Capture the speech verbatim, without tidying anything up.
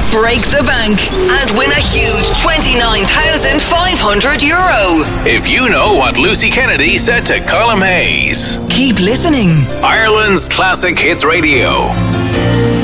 break the bank, and win a huge twenty-nine thousand five hundred euro. If you know what Lucy Kennedy said to Colm Hayes. Keep listening. Ireland's Classic Hits Radio.